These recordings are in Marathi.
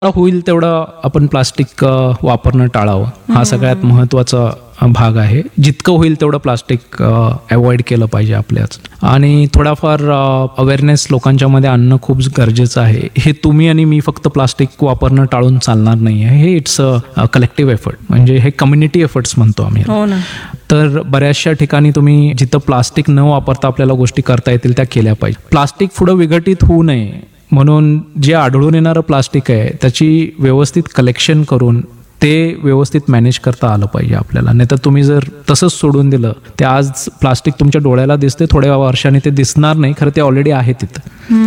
होईल तेवढं आपण प्लास्टिक वापरणं टाळावं हा सगळ्यात महत्त्वाचा भाग आहे. जितकं होईल तेवढं प्लास्टिक अवॉइड केलं पाहिजे आपल्याच. आणि थोडाफार अवेअरनेस लोकांच्या मध्ये आणणं खूप गरजेचं आहे. हे तुम्ही आणि मी फक्त प्लास्टिक वापरणं टाळून चालणार नाही आहे. हे इट्स अ कलेक्टिव्ह एफर्ट, म्हणजे हे कम्युनिटी एफर्ट्स म्हणतो आम्ही. हो ना. तर बऱ्याचशा ठिकाणी तुम्ही जिथं प्लास्टिक न वापरता आपल्याला गोष्टी करता येतील त्या केल्या पाहिजे. प्लास्टिक पुढं विघटित होऊ नये म्हणून जे आढळून येणारं प्लास्टिक आहे त्याची व्यवस्थित कलेक्शन करून ते व्यवस्थित मॅनेज करता आलं पाहिजे आपल्याला. नाही तर तुम्ही जर तसंच सोडून दिलं ते आज प्लास्टिक तुमच्या डोळ्याला दिसते, थोड्या वर्षांनी ते दिसणार नाही, खरं ते ऑलरेडी आहे तिथं.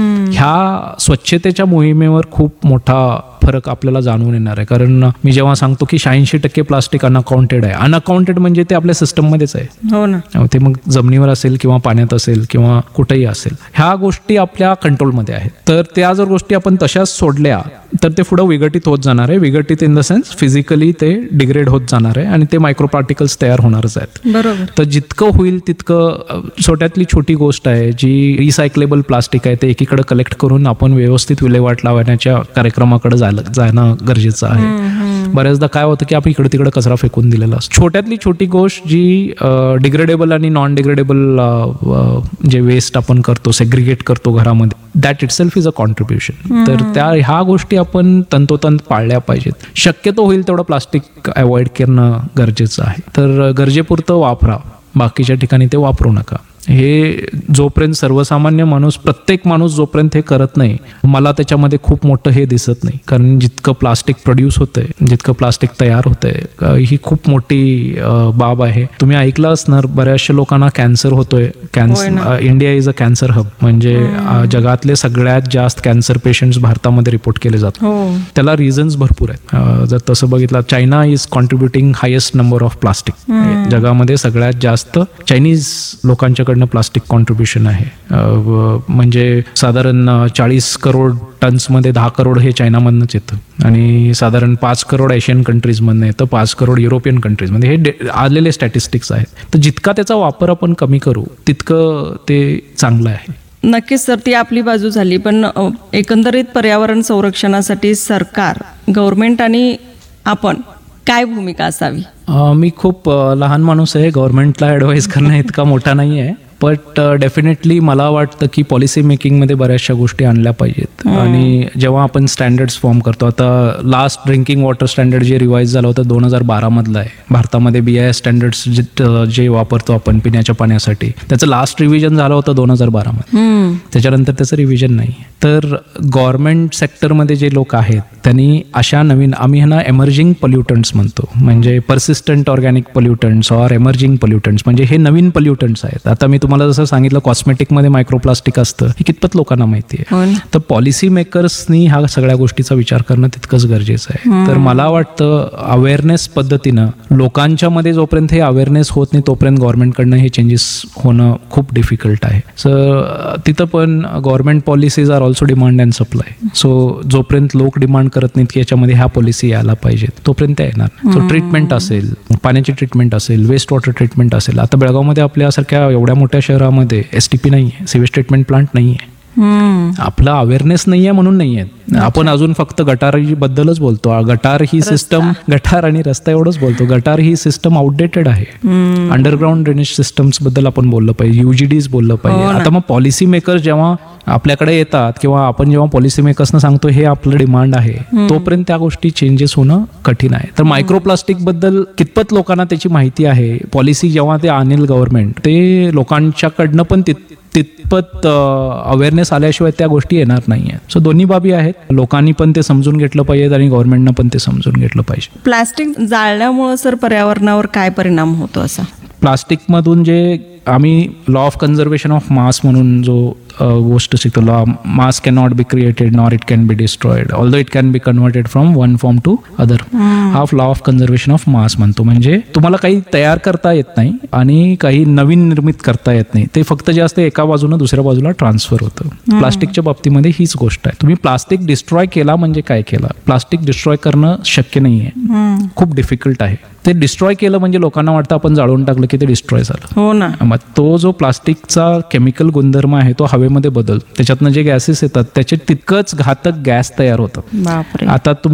ह्या स्वच्छतेच्या मोहिमेवर खूप मोठा फरक आपल्याला जाणवून येणार आहे. कारण मी जेव्हा सांगतो की 86% प्लास्टिक अनअकाउंटेड आहे, अनअकाउंटेड म्हणजे ते आपल्या सिस्टममध्येच आहे. हो ना. ते मग जमिनीवर असेल किंवा पाण्यात असेल किंवा कुठेही असेल, ह्या गोष्टी आपल्या कंट्रोलमध्ये आहेत. तर त्या जर गोष्टी आपण तशाच सोडल्या तर ते पुढे विघटित होत जाणार आहे. विघटित इन द सेन्स फिजिकली ते डिग्रेड होत जाणार आहे आणि ते मायक्रो पार्टिकल्स तयार होणारच आहेत. बरोबर. तर जितकं होईल तितकं छोट्यातली छोटी गोष्ट आहे जी रिसायकलेबल प्लास्टिक आहे ते एकीकडे कलेक्ट करून आपण व्यवस्थित विल्हेवाट लावण्याच्या कार्यक्रमाकडे जाणं गरजेचं आहे. बऱ्याचदा काय होतं की आपण इकडे तिकडे कचरा फेकून दिलेला असतो. छोट्यातली छोटी गोष्ट जी डिग्रेडेबल आणि नॉन डिग्रेडेबल जे वेस्ट आपण करतो, सेग्रिगेट करतो घरामध्ये, that it self is a contribution. तर ह्या गोष्टी आपण तंतोतंत पाळल्या पाहिजेत. शक्यतो होईल तेवढं प्लास्टिक अवॉइड करणं गरजेचं आहे. तर गरजेपुरतं वापरा, बाकीच्या ठिकाणी ते वापरू नका. हे जोपर्यंत सर्वसामान्य माणूस, प्रत्येक माणूस जोपर्यंत हे करत नाही, मला त्याच्यामध्ये खूप मोठं हे दिसत नाही. कारण जितकं प्लास्टिक प्रोड्यूस होतंय, जितकं प्लास्टिक तयार होतंय, ही खूप मोठी बाब आहे. तुम्ही ऐकलं असणार बऱ्याचशा लोकांना कॅन्सर होतोय. India is a cancer hub, म्हणजे जगातले सगळ्यात जास्त कॅन्सर पेशंट्स भारतामध्ये रिपोर्ट केले जातात. त्याला रिझन्स भरपूर आहेत. जर तसं बघितलं, China is contributing highest number of plastic. जगामध्ये सगळ्यात जास्त चायनीज लोकांच्या प्लास्टिक कॉन्ट्रीब्युशन आहे. म्हणजे साधारण 40 करोड टन्समध्ये 10 करोड हे चायनामधनंच येतं आणि साधारण 5 करोड एशियन कंट्रीजमधनं येतं, 5 करोड युरोपियन कंट्रीजमध्ये. हे आलेले स्टॅटिस्टिक्स आहेत. तर जितका त्याचा वापर आपण कमी करू तितकं ते चांगलं आहे. नक्कीच सर, ती आपली बाजू झाली. पण एकंदरीत पर्यावरण संरक्षणासाठी सरकार, गव्हर्नमेंट आणि आपण काय भूमिका असावी? मी खूप लहान माणूस आहे, गव्हर्नमेंटला ॲडवाईस करणं इतका मोठा नाही आहे. बट डेफिनेटली मला वाटतं की पॉलिसी मेकिंगमध्ये बऱ्याचशा गोष्टी आणल्या पाहिजेत. आणि जेव्हा आपण स्टँडर्ड्स फॉर्म करतो, आता लास्ट ड्रिंकिंग वॉटर स्टँडर्ड जे रिवाईज झालं होतं 2012 मधलं आहे भारतामध्ये. BIS स्टँडर्ड्स जे वापरतो आपण पिण्याच्या पाण्यासाठी, त्याचं लास्ट रिव्हिजन झालं होतं 2012 मध्ये. त्याच्यानंतर त्याचं रिव्हिजन नाही. तर गव्हर्नमेंट सेक्टरमध्ये जे लोक आहेत त्यांनी अशा नवीन, आम्ही ह्यांना एमर्जिंग पोल्युटंट्स म्हणतो, म्हणजे पर्सिस्टंट ऑर्गॅनिक पोल्युटंट्स ऑर एमर्जिंग पोल्युटंट्स, म्हणजे हे नवीन पोल्युटंट्स आहेत. आता मी तुम्हाला जसं सांगितलं कॉस्मेटिकमध्ये मायक्रोप्लास्टिक असतं, हे कितपत लोकांना माहिती आहे. तर पॉलिसी मेकर्सनी ह्या सगळ्या गोष्टीचा विचार करणं तितकंच गरजेचं आहे. तर मला वाटतं अवेअरनेस पद्धतीनं लोकांच्या मध्ये जोपर्यंत हे अवेअरनेस होत नाही तोपर्यंत गव्हर्नमेंटकडनं हे चेंजेस होणं खूप डिफिकल्ट आहे. सो तिथं पण government policies R also demand and supply. So जोपर्यंत लोक डिमांड करत नाहीत की याच्यामध्ये ह्या पॉलिसी यायला पाहिजेत तोपर्यंत येणार. सो ट्रीटमेंट असेल, पाण्याची ट्रीटमेंट असेल, वेस्ट वॉटर ट्रीटमेंट असेल. आता बेळगावमध्ये आपल्यासारख्या एवढ्या मोठ्या शहरामध्ये STP नाही आहे, सिवेज ट्रीटमेंट प्लांट नाही आहे. आपला अवेअरनेस नाही आहे म्हणून नाही आहे. आपण अजून फक्त गटारीबद्दलच बोलतो. गटार ही सिस्टम, गटार आणि रस्ता एवढंच बोलतो. गटार ही सिस्टम आउटडेटेड आहे. अंडरग्राऊंड ड्रेनेज सिस्टम्स बद्दल आपण बोललं पाहिजे, UGDs बोललं पाहिजे. आता मग पॉलिसी मेकर्स जेव्हा आपल्याकडे येतात किंवा आपण जेव्हा पॉलिसी मेकर्सना सांगतो हे आपलं डिमांड आहे, तोपर्यंत त्या गोष्टी चेंजेस होणं कठीण आहे. तर मायक्रोप्लास्टिक बद्दल कितपत लोकांना त्याची माहिती आहे, पॉलिसी जेव्हा ते आणेल गव्हर्नमेंट, ते लोकांच्याकडनं पण तितपत अवेअरनेस आल्याशिवाय त्या गोष्टी येणार नाहीये. सो दोन्ही बाबी आहेत. लोकांनी पण ते समजून घेतलं पाहिजे आणि गव्हर्नमेंटनं पण ते समजून घेतलं पाहिजे. प्लास्टिक जाळल्यामुळे सर पर्यावरणावर काय परिणाम होतो असा? प्लास्टिकमधून जे आम्ही law of conservation of mass म्हणून जो गोष्ट शिकतो, law mass can not be created nor it can be destroyed although it can be converted from one form to other. हा law of conservation of mass म्हणतो. म्हणजे तुम्हाला काही तयार करता येत नाही आणि काही नवीन निर्मित करता येत नाही, ते फक्त जे असते एका बाजूनं दुसऱ्या बाजूला ट्रान्सफर होतं. प्लास्टिकच्या बाबतीमध्ये हीच गोष्ट आहे. तुम्ही प्लास्टिक डिस्ट्रॉय केला म्हणजे काय केला? प्लास्टिक डिस्ट्रॉय करणं शक्य नाहीये, खूप डिफिकल्ट आहे. ते डिस्ट्रॉय केलं म्हणजे लोकांना वाटतं आपण जाळून टाकलं की ते डिस्ट्रॉय झालं. हो ना. मग तो जो प्लास्टिकचा केमिकल गुणधर्म आहे तो हवेमध्ये बदलतो, त्याच्यातनं जे गॅसेस येतात त्याचे तितकंच घातक गॅस तयार होतं. बापरे. आता तुम्ही